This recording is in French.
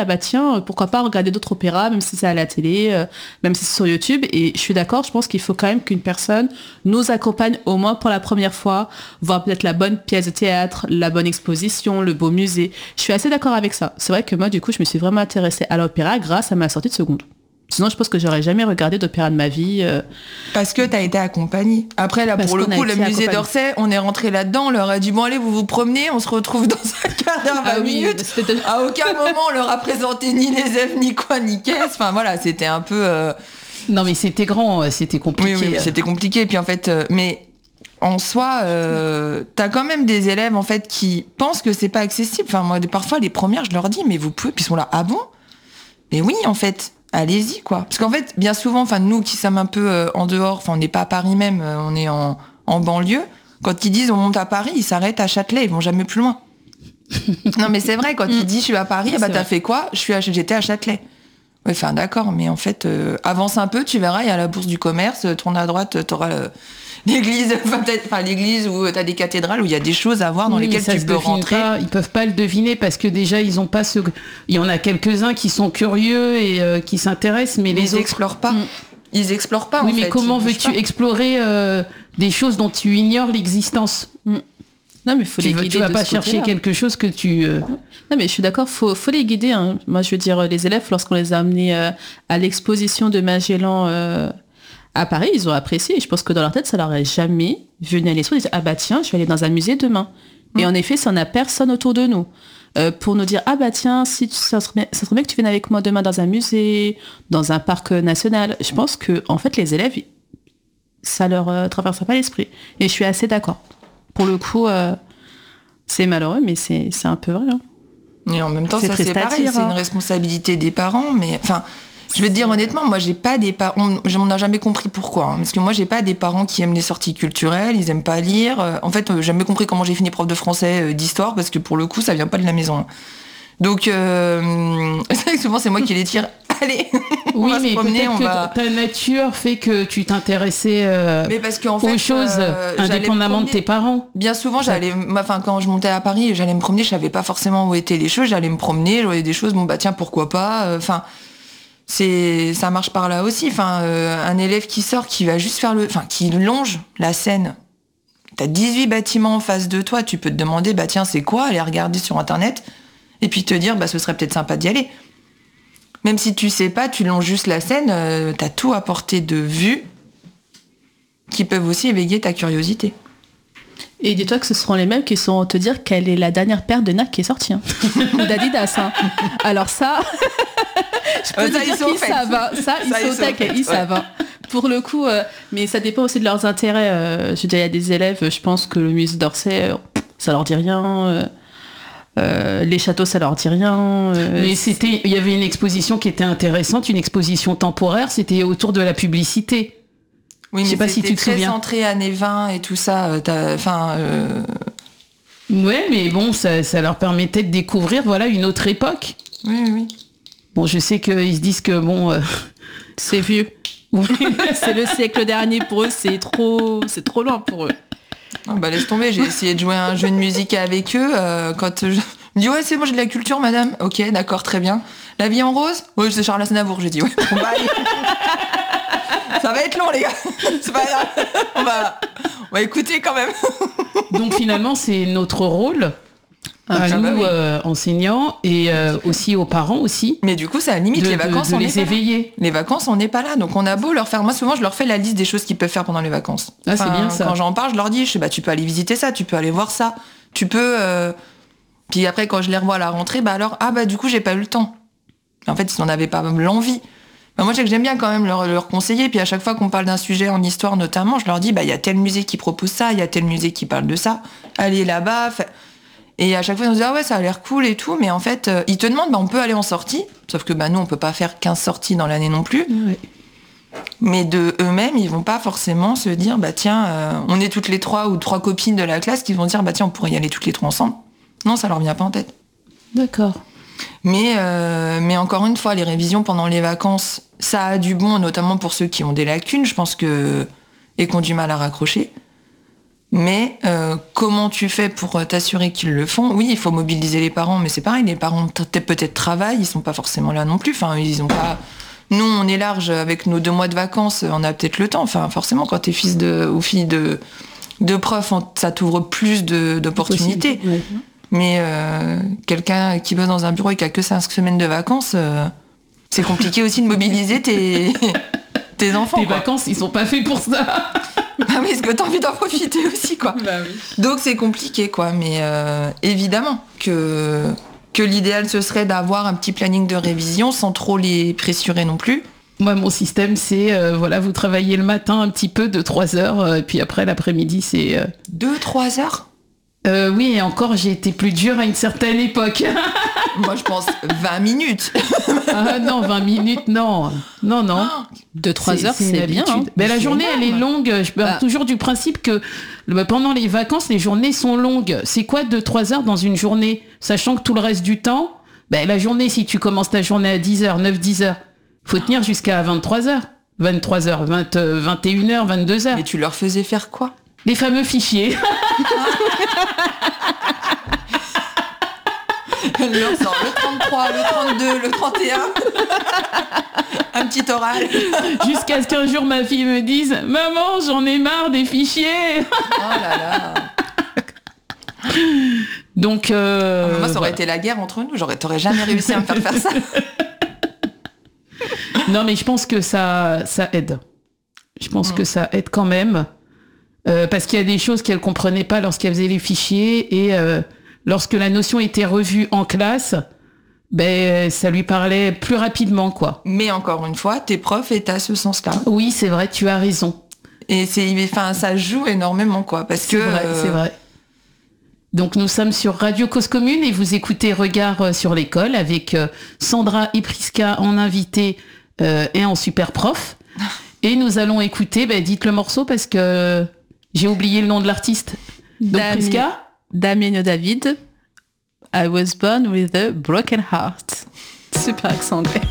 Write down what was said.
ah bah tiens, pourquoi pas regarder d'autres opéras, même si c'est à la télé, même si c'est sur YouTube. Et je suis d'accord, je pense qu'il faut quand même qu'une personne nous accompagne au moins pour la première fois, voir peut-être la bonne pièce de théâtre, la bonne exposition, le beau musée. Je suis assez d'accord avec ça. C'est vrai que moi, du coup, je me suis vraiment intéressée à l'opéra grâce à ma sortie de seconde. Sinon, je pense que j'aurais jamais regardé d'opéra de ma vie. Parce que t'as été accompagnée. Après, là, pour le coup, le musée d'Orsay, on est rentré là-dedans, on leur a dit, bon, allez, vous vous promenez, on se retrouve dans un quart d'heure, 20 minutes. À aucun moment, on leur a présenté ni les F, ni quoi, ni caisse. Enfin, voilà, c'était un peu... Non, mais c'était grand, c'était compliqué. Oui, c'était compliqué. Puis en fait, mais en soi, t'as quand même des élèves, en fait, qui pensent que c'est pas accessible. Enfin, moi, parfois, les premières, je leur dis, mais vous pouvez... Puis ils sont là, ah bon ? Mais oui, en fait... Allez-y, quoi. Parce qu'en fait, bien souvent, enfin, nous qui sommes un peu en dehors, enfin, on n'est pas à Paris même, on est en banlieue. Quand ils disent on monte à Paris, ils s'arrêtent à Châtelet, ils vont jamais plus loin. Non, mais c'est vrai, quand ils disent je suis à Paris, bah, t'as fait quoi? J'étais à Châtelet. Ouais, enfin, d'accord, mais en fait, avance un peu, tu verras, il y a la bourse du commerce, tourne à droite, t'auras l'église, enfin l'église où t'as des cathédrales où il y a des choses à voir dans lesquelles tu peux rentrer. Ils peuvent pas le deviner parce que déjà ils ont pas ce. Il y en a quelques-uns qui sont curieux et qui s'intéressent, mais les autres explorent pas. Ils explorent pas. Oui, mais comment veux-tu explorer des choses dont tu ignores l'existence? Non, mais faut les guider. Tu vas pas chercher quelque chose que tu. Non, mais je suis d'accord. Faut les guider. Hein. Moi, je veux dire, les élèves, lorsqu'on les a amenés à l'exposition de Magellan. À Paris, ils ont apprécié. Et je pense que dans leur tête, ça leur est jamais venu à l'esprit. Ils disent, ah bah tiens, je vais aller dans un musée demain. Et en effet, ça n'a personne autour de nous. Pour nous dire, ah bah tiens, si ça serait bien que tu viennes avec moi demain dans un musée, dans un parc national. Je pense que, en fait, les élèves, ça leur traverse pas l'esprit. Et je suis assez d'accord. Pour le coup, c'est malheureux, mais c'est un peu vrai. Hein. Et en même temps, ça c'est pareil. C'est une responsabilité des parents, mais enfin... Je vais te dire honnêtement, moi j'ai pas des parents, on n'a jamais compris pourquoi, hein, parce que moi j'ai pas des parents qui aiment les sorties culturelles, ils aiment pas lire. En fait, j'ai jamais compris comment j'ai fini prof de français, d'histoire, parce que pour le coup, ça vient pas de la maison. Hein. Donc, c'est vrai que souvent c'est moi qui les tire. Allez, on va se promener, on va. Ta nature fait que tu t'intéressais mais parce qu'en fait, aux choses indépendamment de tes parents. Bien souvent, quand je montais à Paris, j'allais me promener, je savais pas forcément où étaient les choses, j'allais me promener, je voyais des choses, bon bah tiens pourquoi pas, enfin. Ça marche par là aussi. Enfin, un élève qui sort, qui va juste faire qui longe la Seine. T'as 18 bâtiments en face de toi. Tu peux te demander, bah tiens, c'est quoi? Aller regarder sur Internet. Et puis te dire, bah ce serait peut-être sympa d'y aller. Même si tu sais pas, tu longes juste la Seine, t'as tout à portée de vue qui peuvent aussi éveiller ta curiosité. Et dis-toi que ce seront les mêmes qui sauront te dire quelle est la dernière paire de Nike qui est sortie. Hein. Ou d'Adidas. Hein. Alors ça... Je peux te dire qu'ils savent. Ça, ils sont au taquet, ils savent. Pour le coup, mais ça dépend aussi de leurs intérêts. Je veux dire, il y a des élèves, je pense que le musée d'Orsay, ça leur dit rien. Les châteaux, ça leur dit rien. Mais il y avait une exposition qui était intéressante, une exposition temporaire, c'était autour de la publicité. Oui, mais je sais pas si tu te souviens. Très centré années 20 et tout ça. Ouais, mais bon, ça leur permettait de découvrir, voilà, une autre époque. Oui. Bon, je sais qu'ils se disent que bon, c'est vieux. C'est le siècle dernier pour eux, c'est trop loin pour eux. Oh, bah laisse tomber, j'ai essayé de jouer à un jeu de musique avec eux. Quand je me dis ouais, c'est bon, j'ai de la culture, madame. Ok, d'accord, très bien. La vie en rose? Oui, c'est Charles Aznavour, j'ai dit ouais. On va aller. Ça va être long, les gars. C'est pas grave. On va écouter quand même. Donc finalement, c'est notre rôle. À nous, enseignants, et aussi aux parents aussi. Mais du coup, ça limite les vacances, on les éveiller. Les vacances, on n'est pas là. Donc on a beau leur faire... Moi, souvent, je leur fais la liste des choses qu'ils peuvent faire pendant les vacances. Ah, c'est bien ça. Quand j'en parle, je leur dis, tu peux aller visiter ça, tu peux aller voir ça. Tu peux... Puis après, quand je les revois à la rentrée, du coup, j'ai pas eu le temps. En fait, ils n'en avaient pas l'envie. Moi, je sais que j'aime bien quand même leur conseiller. Puis à chaque fois qu'on parle d'un sujet en histoire, notamment, je leur dis, il y a tel musée qui propose ça, il y a tel musée qui parle de ça. Allez là-bas... Et à chaque fois, ils nous disent, ah ouais, ça a l'air cool et tout, mais en fait, ils te demandent, on peut aller en sortie, sauf que nous, on peut pas faire 15 sorties dans l'année non plus. Oui. Mais de eux-mêmes, ils vont pas forcément se dire, tiens, on est toutes les 3 ou 3 copines de la classe qui vont dire, tiens, on pourrait y aller toutes les 3 ensemble. Non, ça leur vient pas en tête. D'accord. Mais encore une fois, les révisions pendant les vacances, ça a du bon, notamment pour ceux qui ont des lacunes, je pense et qui ont du mal à raccrocher. Mais comment tu fais pour t'assurer qu'ils le font ? Oui, il faut mobiliser les parents, mais c'est pareil, les parents peut-être travaillent, ils sont pas forcément là non plus. Enfin, ils ont pas. Nous, on est large avec nos 2 mois de vacances, on a peut-être le temps. Enfin, forcément, quand t'es fils ou fille de prof, ça t'ouvre plus d'opportunités. Oui. Mais quelqu'un qui bosse dans un bureau et qui a que 5 semaines de vacances, c'est compliqué aussi de mobiliser tes enfants. Tes vacances, ils sont pas faits pour ça. Ah oui, parce que t'as envie d'en profiter aussi, quoi. Bah oui. Donc c'est compliqué, quoi. Mais évidemment que l'idéal, ce serait d'avoir un petit planning de révision sans trop les pressurer non plus. Moi, mon système, c'est, vous travaillez le matin un petit peu, 2-3 heures, et puis après, l'après-midi, c'est... 2-3 heures ? Oui, et encore, j'ai été plus dure à une certaine époque. Moi, je pense 20 minutes. Ah non, 20 minutes, non. Non. 2-3 heures, c'est bien. Hein. Mais la journée, elle est longue. Je pars toujours du principe que pendant les vacances, les journées sont longues. C'est quoi 2-3 heures dans une journée ? Sachant que tout le reste du temps, la journée, si tu commences ta journée à 10h, 9-10h, faut tenir jusqu'à 23h. 23h, 21h, 22h. Et tu leur faisais faire quoi ? Les fameux fichiers. Elle leur sort le 33, le 32, le 31. Un petit oral. Jusqu'à ce qu'un jour, ma fille me dise « Maman, j'en ai marre des fichiers !» Oh là là. Donc... moi, ça aurait été la guerre entre nous. T'aurais jamais réussi à me faire ça. Non, mais je pense que ça aide. Je pense que ça aide quand même. Parce qu'il y a des choses qu'elle comprenait pas lorsqu'elle faisait les fichiers et lorsque la notion était revue en classe, ça lui parlait plus rapidement, quoi. Mais encore une fois, t'es prof et t'as ce sens-là. Oui, c'est vrai, tu as raison. Et ça joue énormément, quoi, parce que c'est vrai. Donc nous sommes sur Radio Cause Commune et vous écoutez Regard sur l'école avec Sandra et Prisca en invité et en super prof. Et nous allons écouter, dites le morceau parce que j'ai oublié le nom de l'artiste. Donc Prisca ? Damien David, I was born with a broken heart. Super accent anglais.